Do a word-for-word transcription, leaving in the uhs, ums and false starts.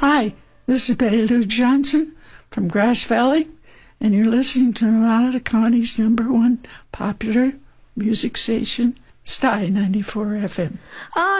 Hi, this is Betty Lou Johnson from Grass Valley, and you're listening to Nevada County's number one popular music station, Sty ninety-four F M.